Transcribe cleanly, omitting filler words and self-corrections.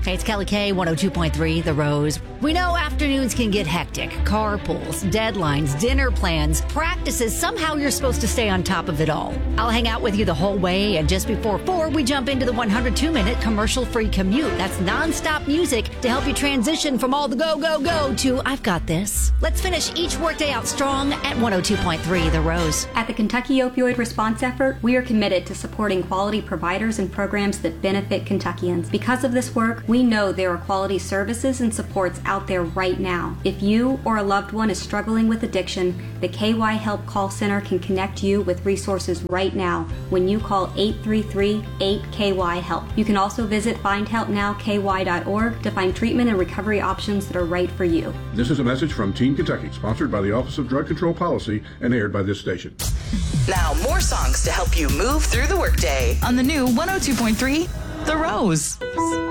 Hey, it's Kelly K, 102.3 The Rose. We know afternoons can get hectic. Carpools, deadlines, dinner plans, practices. Somehow you're supposed to stay on top of it all. I'll hang out with you the whole way, and just before 4, we jump into the 102-minute commercial-free commute. That's nonstop music to help you transition from all the go, go, go to I've got this. Let's finish each workday out strong at 102.3 The Rose. At the Kentucky Opioid Response Effort, we are committed to supporting quality providers and programs that benefit Kentuckians. Because of this work, we know there are quality services and supports out there right now. If you or a loved one is struggling with addiction, the KY Help Call Center can connect you with resources right now when you call 833-8KY-HELP. You can also visit findhelpnowky.org to find treatment and recovery options that are right for you. This is a message from Teen Kentucky, sponsored by the Office of Drug Control Policy and aired by this station. Now, more songs to help you move through the workday on the new 102.3 The Rose.